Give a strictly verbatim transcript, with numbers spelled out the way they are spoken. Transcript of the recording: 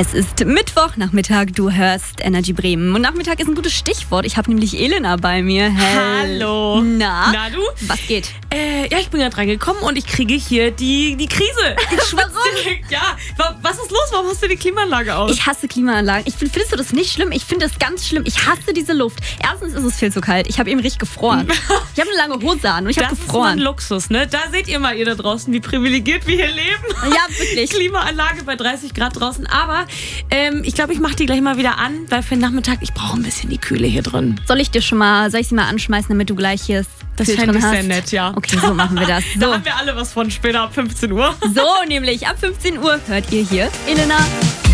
Es ist Mittwochnachmittag, du hörst Energy Bremen. Und Nachmittag ist ein gutes Stichwort. Ich habe nämlich Elena bei mir. Hell. Hallo. Na? Na du? Was geht? Äh, ja, ich bin gerade reingekommen und ich kriege hier die, die Krise. Ich schwitze direkt. Ja, wa- was ist los? Warum hast du die Klimaanlage aus? Ich hasse Klimaanlagen. Ich find, findest du das nicht schlimm? Ich finde das ganz schlimm. Ich hasse diese Luft. Erstens ist es viel zu kalt. Ich habe eben richtig gefroren. Ich habe eine lange Hose an und ich habe das ist gefroren. mal ein Luxus, ne? Da seht ihr mal, ihr da draußen, wie privilegiert wir hier leben. Ja, wirklich. Klimaanlage bei dreißig Grad draußen. Aber ähm, ich glaube, ich mache die gleich mal wieder an, weil für den Nachmittag, ich brauche ein bisschen die Kühle hier drin. Soll ich dir schon mal, soll ich sie mal anschmeißen, damit du gleich hier Das Kühl fände drin ich hast? sehr nett, ja. Okay, so machen wir das. Da So, haben wir alle was von später ab fünfzehn Uhr. so nämlich ab fünfzehn Uhr hört ihr hier Elena